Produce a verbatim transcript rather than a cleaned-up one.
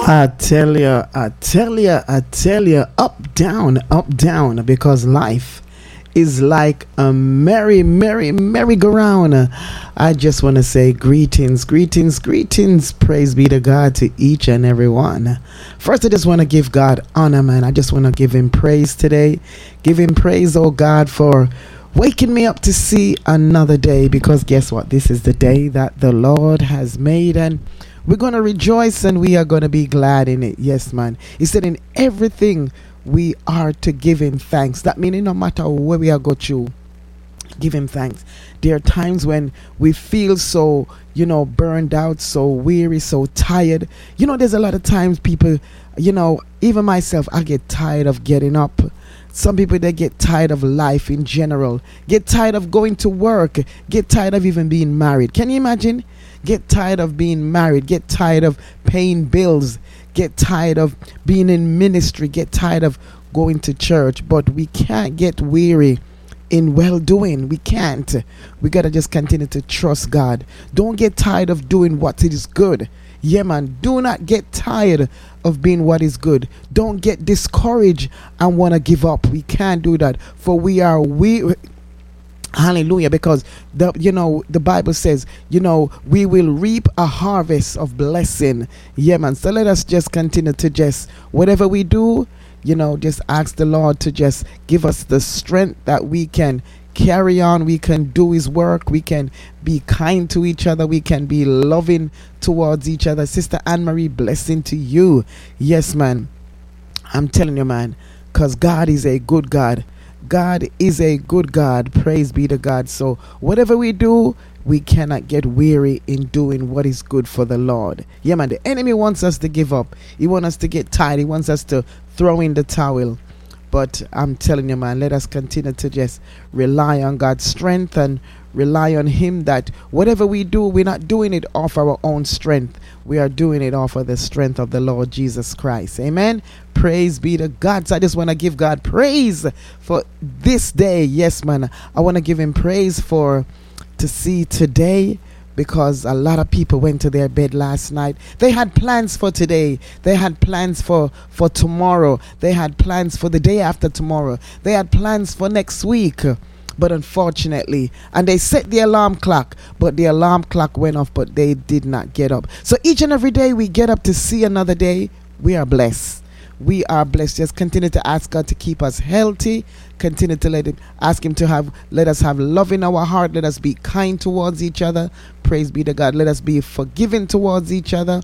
I tell you, I tell you, I tell you, up, down, up, down, because life is like a merry, merry, merry-go-round. I just want to say greetings, greetings, greetings. Praise be to God to each and every one. First, I just want to give God honor, man. I just want to give him praise today. Give him praise, oh God, for waking me up to see another day, because guess what? This is the day that the Lord has made, and we're going to rejoice and we are going to be glad in it. Yes, man. He said in everything we are to give him thanks. That meaning no matter where we are go through, give him thanks. There are times when we feel so, you know, burned out, so weary, so tired. You know, there's a lot of times people, you know, even myself, I get tired of getting up. Some people, they get tired of life in general, get tired of going to work, get tired of even being married. Can you imagine? Get tired of being married, get tired of paying bills, get tired of being in ministry, get tired of going to church. But we can't get weary in well-doing. We can't. We got to just continue to trust God. Don't get tired of doing what is good. Yeah, man. Do not get tired of being what is good. Don't get discouraged and want to give up. We can't do that. For we are we. Hallelujah. Because the you know the Bible says, you know, we will reap a harvest of blessing. Yeah, man. So let us just continue to just whatever we do, you know, just ask the Lord to just give us the strength that we can carry on. We can do his work. We can be kind to each other. We can be loving towards each other. Sister Anne-Marie, blessing to you. Yes, man. I'm telling you, man, because God is a good God. God is a good God. Praise be to God. So whatever we do, we cannot get weary in doing what is good for the Lord. Yeah, man. The enemy wants us to give up. He wants us to get tired. He wants us to throw in the towel. But I'm telling you, man, let us continue to just rely on God's strength and rely on him, that whatever we do, we're not doing it off our own strength. We are doing it off of the strength of the Lord Jesus Christ. Amen. Praise be to God. So I just want to give God praise for this day. Yes, man. I want to give him praise for to see today, because a lot of people went to their bed last night. They had plans for today. They had plans for, for tomorrow. They had plans for the day after tomorrow. They had plans for next week. But unfortunately, and they set the alarm clock, but the alarm clock went off, but they did not get up. So each and every day we get up to see another day, we are blessed. We are blessed. Just continue to ask God to keep us healthy. Continue to let him, ask him to have, let us have love in our heart. Let us be kind towards each other. Praise be to God. Let us be forgiving towards each other.